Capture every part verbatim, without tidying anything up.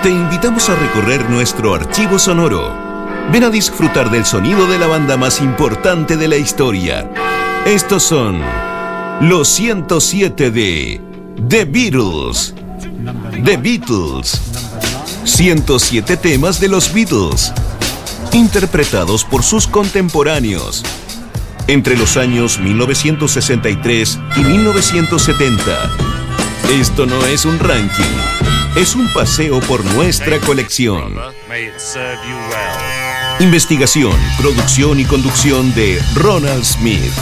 Te invitamos a recorrer nuestro archivo sonoro. Ven a disfrutar del sonido de la banda más importante de la historia. Estos son los ciento siete de The Beatles. The Beatles. ciento siete temas de los Beatles, interpretados por sus contemporáneos entre los años mil novecientos sesenta y tres y mil novecientos setenta. Esto no es un ranking, es un paseo por nuestra colección. Investigación, producción y conducción de Ronald Smith.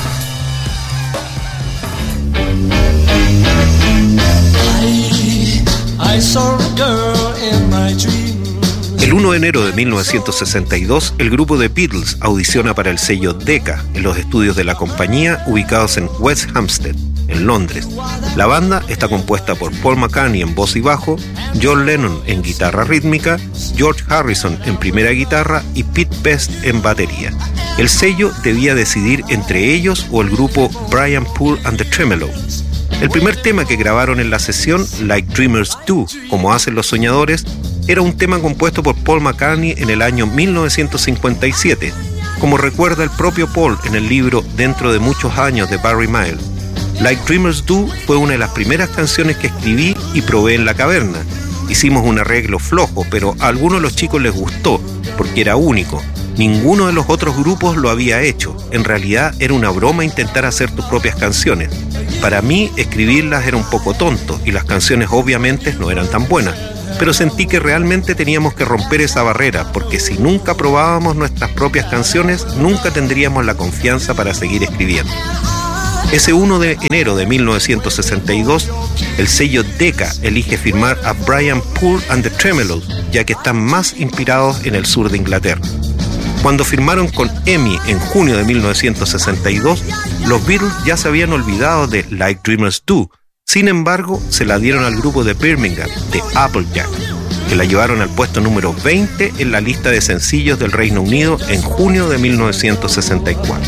El uno de enero de mil novecientos sesenta y dos, el grupo The Beatles audiciona para el sello Decca en los estudios de la compañía ubicados en West Hampstead, en Londres. La banda está compuesta por Paul McCartney en voz y bajo, John Lennon en guitarra rítmica, George Harrison en primera guitarra y Pete Best en batería. El sello debía decidir entre ellos o el grupo Brian Poole and the Tremeloes. El primer tema que grabaron en la sesión, Like Dreamers Do, como hacen los soñadores, era un tema compuesto por Paul McCartney en el año mil novecientos cincuenta y siete, como recuerda el propio Paul en el libro Dentro de muchos años de Barry Miles. Like Dreamers Do fue una de las primeras canciones que escribí y probé en la caverna. Hicimos un arreglo flojo, pero a algunos de los chicos les gustó, porque era único. Ninguno de los otros grupos lo había hecho. En realidad era una broma intentar hacer tus propias canciones. Para mí, escribirlas era un poco tonto y las canciones obviamente no eran tan buenas. Pero sentí que realmente teníamos que romper esa barrera, porque si nunca probábamos nuestras propias canciones, nunca tendríamos la confianza para seguir escribiendo. Ese uno de enero de mil novecientos sesenta y dos, el sello Decca elige firmar a Brian Poole and the Tremeloes, ya que están más inspirados en el sur de Inglaterra. Cuando firmaron con EMI en junio de mil novecientos sesenta y dos, los Beatles ya se habían olvidado de Like Dreamers Do. Sin embargo, se la dieron al grupo de Birmingham, de Applejack, que la llevaron al puesto número veinte en la lista de sencillos del Reino Unido en junio de mil novecientos sesenta y cuatro.